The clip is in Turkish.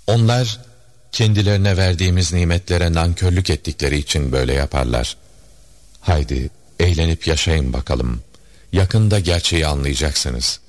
Onlar kendilerine verdiğimiz nimetlere nankörlük ettikleri için böyle yaparlar. Haydi eğlenip yaşayın bakalım. Yakında gerçeği anlayacaksınız.